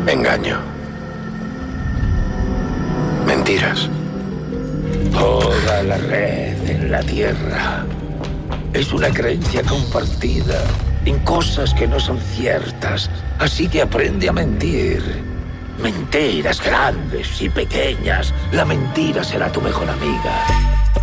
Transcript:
Engaño. Mentiras. Toda la red en la Tierra es una creencia compartida en cosas que no son ciertas. Así que aprende a mentir. Mentiras grandes y pequeñas. La mentira será tu mejor amiga.